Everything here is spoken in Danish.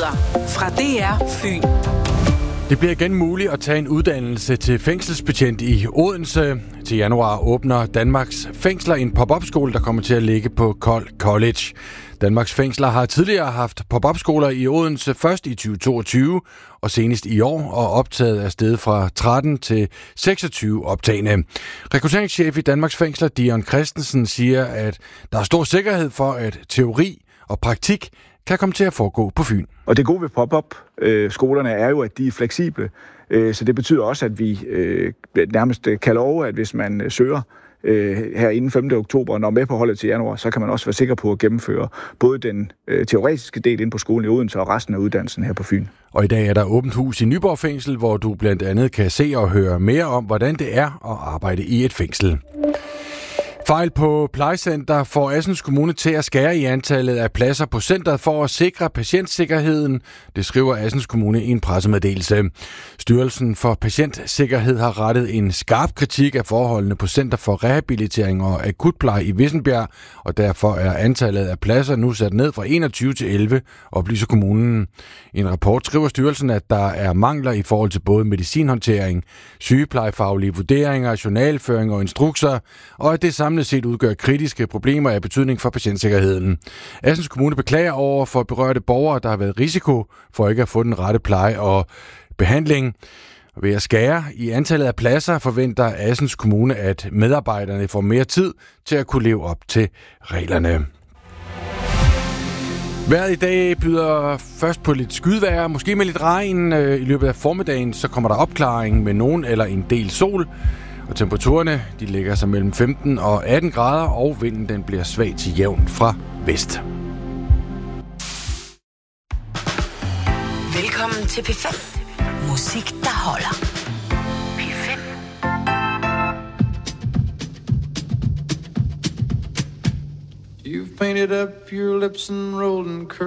Nyheder fra DR Fyn. Det bliver igen muligt at tage en uddannelse til fængselsbetjent i Odense. Til januar åbner Danmarks Fængsler en pop-up-skole, der kommer til at ligge på Kold College. Danmarks Fængsler har tidligere haft pop-up-skoler i Odense, først i 2022 og senest i år, og optaget er steget fra 13 til 26 optagende. Rekrutteringschef i Danmarks Fængsler, Dion Christensen, siger, at der er stor sikkerhed for, at teori og praktik kan komme til at foregå på Fyn. Og det gode ved pop-up-skolerne er jo, at de er fleksible. Så det betyder også, at vi nærmest kan love, at hvis man søger her inden 5. oktober og når med på holdet til januar, så kan man også være sikker på at gennemføre både den teoretiske del inde på skolen i Odense og resten af uddannelsen her på Fyn. Og i dag er der åbent hus i Nyborg Fængsel, hvor du blandt andet kan se og høre mere om, hvordan det er at arbejde i et fængsel. Fejl på plejecenter får Assens Kommune til at skære i antallet af pladser på centret for at sikre patientsikkerheden. Det skriver Assens Kommune i en pressemeddelelse. Styrelsen for Patientsikkerhed har rettet en skarp kritik af forholdene på Center for Rehabilitering og Akutpleje i Vissenbjerg, og derfor er antallet af pladser nu sat ned fra 21 til 11, oplyser kommunen. I en rapport skriver styrelsen, at der er mangler i forhold til både medicinhåndtering, sygeplejefaglige vurderinger, journalføring og instrukser, og at det samlet set udgør kritiske problemer af betydning for patientsikkerheden. Assens Kommune beklager over for berørte borgere, der har været risiko for ikke at få den rette pleje og behandling. Ved at skære i antallet af pladser forventer Assens Kommune, at medarbejderne får mere tid til at kunne leve op til reglerne. Vejret i dag byder først på lidt skydvejr, måske med lidt regn. I løbet af formiddagen så kommer der opklaring med nogen eller en del sol. Og temperaturerne de ligger sig mellem 15 og 18 grader, og vinden den bliver svag til jævn fra vest. Velkommen til P5. Musik, der holder. P5. You've painted up your lips and rolled and curled.